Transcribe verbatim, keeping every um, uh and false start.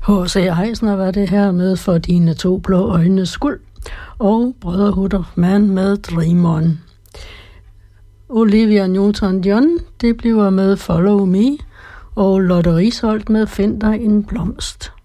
H C. Eisner var det her med For dine to blå øjnes skuld, og Brotherhood of Man med Dream On. Olivia Newton-John, det bliver med Follow Me, og Lotte Risholt med Find dig en blomst.